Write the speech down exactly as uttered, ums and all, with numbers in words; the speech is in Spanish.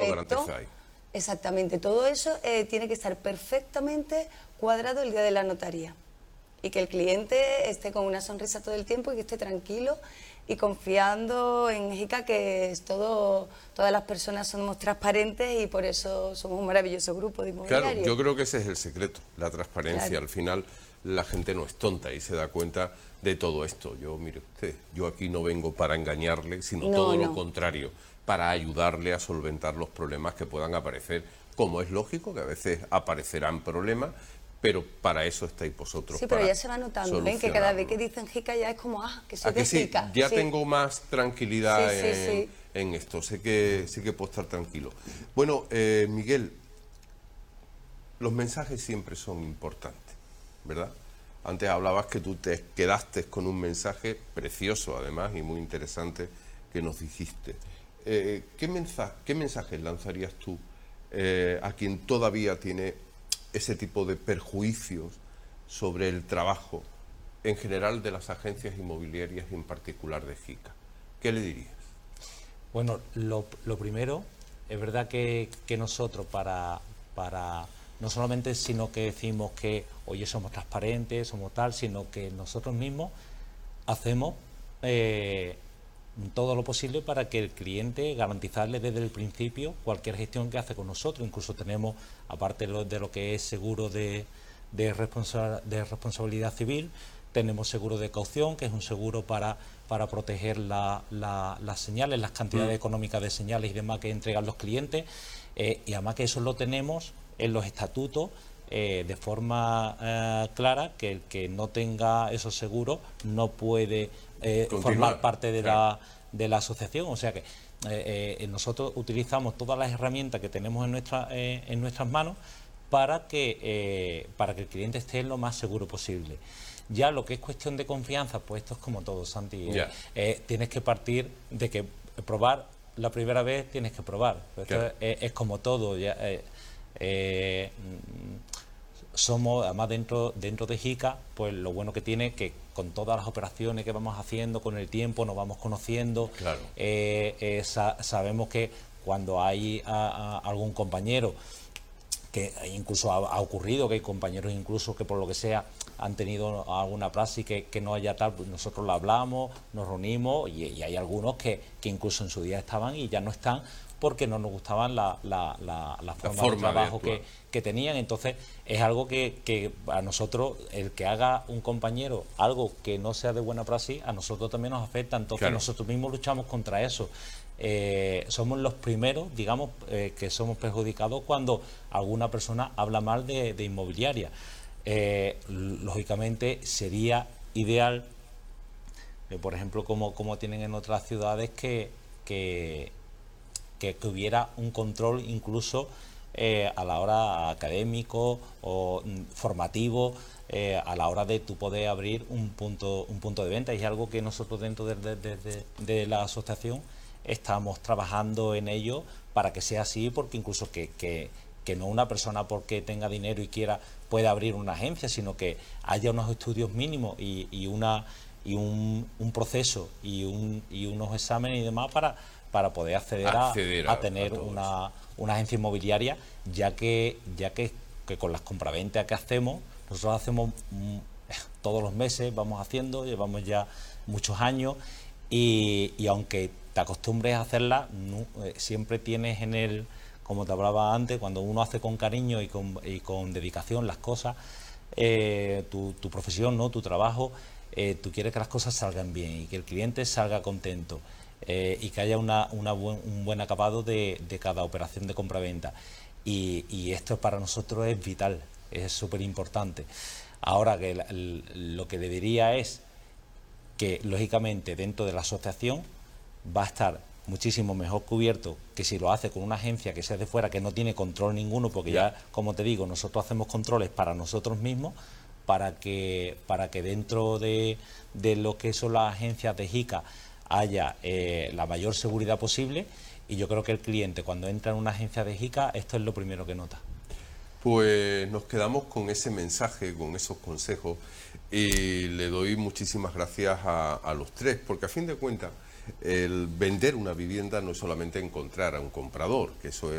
lo garantizáis. Exactamente, todo eso eh, tiene que estar perfectamente cuadrado el día de la notaría y que el cliente esté con una sonrisa todo el tiempo y que esté tranquilo y confiando en Jica, que es todo, todas las personas somos transparentes y por eso somos un maravilloso grupo de inmobiliarios. Claro, yo creo que ese es el secreto, la transparencia. Claro. Al final la gente no es tonta y se da cuenta de todo esto. Yo, mire usted, yo aquí no vengo para engañarle, sino No, todo no. lo contrario, para ayudarle a solventar los problemas que puedan aparecer, como es lógico que a veces aparecerán problemas, pero para eso estáis vosotros. Sí, pero para ya se va notando, ¿ven? Que cada vez que dicen Jica ya es como, ah, que soy ¿A que de sí? Jica. Ya sí. tengo más tranquilidad Sí, sí, en, sí. en esto, sé que, sé que puedo estar tranquilo. Bueno, eh, Miguel, los mensajes siempre son importantes, ¿verdad? Antes hablabas que tú te quedaste con un mensaje precioso, además, y muy interesante que nos dijiste. Eh, ¿qué, mensaje, ¿Qué mensajes lanzarías tú eh, a quien todavía tiene ese tipo de perjuicios sobre el trabajo en general de las agencias inmobiliarias y en particular de Jica? ¿Qué le dirías? Bueno, lo, lo primero, es verdad que, que nosotros para, para, no solamente sino que decimos que, oye, somos transparentes, somos tal, sino que nosotros mismos hacemos eh, todo lo posible para que el cliente garantizarle desde el principio cualquier gestión que hace con nosotros. Incluso tenemos, aparte de lo, de lo que es seguro de, de, responsa, de responsabilidad civil, tenemos seguro de caución, que es un seguro para, para proteger la, la, las señales, las cantidades mm. económicas de señales y demás que entregan los clientes, eh, y además que eso lo tenemos en los estatutos eh, de forma eh, clara, que el que no tenga esos seguros no puede eh, formar parte de, claro. la, de la asociación. O sea que eh, eh, nosotros utilizamos todas las herramientas que tenemos en, nuestra, eh, en nuestras manos para que, eh, para que el cliente esté lo más seguro posible. Ya lo que es cuestión de confianza, pues esto es como todo, Santi. Yeah. Eh, eh, tienes que partir de que probar la primera vez, tienes que probar. Esto claro. es, es como todo. Ya, eh, eh, somos, además dentro, dentro de Jica, pues lo bueno que tiene es que con todas las operaciones que vamos haciendo, con el tiempo nos vamos conociendo. Claro. Eh, eh, sa sabemos que cuando hay a, a algún compañero, que incluso ha, ha ocurrido que hay compañeros incluso que por lo que sea han tenido alguna praxis que, que no haya tal, pues nosotros la hablamos, nos reunimos y, y hay algunos que, que incluso en su día estaban y ya no están porque no nos gustaban la, la, la, la, forma, la forma de trabajo de que, que tenían. Entonces es algo que, que a nosotros, el que haga un compañero algo que no sea de buena praxis, a nosotros también nos afecta. Entonces claro. nosotros mismos luchamos contra eso. Eh, somos los primeros, digamos, eh, que somos perjudicados cuando alguna persona habla mal de, de inmobiliaria. Eh, lógicamente sería ideal, eh, por ejemplo, como, como tienen en otras ciudades, que, que, que, que hubiera un control incluso eh, a la hora académico o mm, formativo, eh, a la hora de tú poder abrir un punto, un punto de venta. Y es algo que nosotros dentro de, de, de, de, de la asociación estamos trabajando en ello para que sea así, porque incluso que, que, que no una persona porque tenga dinero y quiera pueda abrir una agencia, sino que haya unos estudios mínimos y, y, una, y un, un proceso y, un, y unos exámenes y demás para, para poder acceder, acceder a, a, a tener a una, una agencia inmobiliaria, ya que, ya que, que con las compraventas que hacemos, nosotros hacemos mmm, todos los meses, vamos haciendo, llevamos ya muchos años y, y aunque te acostumbres a hacerla, no, eh, siempre tienes en el, como te hablaba antes, cuando uno hace con cariño y con, y con dedicación las cosas, eh, tu, tu profesión, ¿no? Tu trabajo, eh, tú quieres que las cosas salgan bien y que el cliente salga contento eh, y que haya una, una buen, un buen acabado de, de cada operación de compraventa. Y, y esto para nosotros es vital, es súper importante. Ahora que la, lo que le diría es que lógicamente dentro de la asociación va a estar muchísimo mejor cubierto que si lo hace con una agencia que sea de fuera, que no tiene control ninguno, porque yeah. ya, como te digo, nosotros hacemos controles para nosotros mismos, para que, para que dentro de, de lo que son las agencias de Jica haya eh, la mayor seguridad posible, y yo creo que el cliente cuando entra en una agencia de Jica, esto es lo primero que nota. Pues nos quedamos con ese mensaje, con esos consejos, y le doy muchísimas gracias a, a los tres, porque a fin de cuentas el vender una vivienda no es solamente encontrar a un comprador, que eso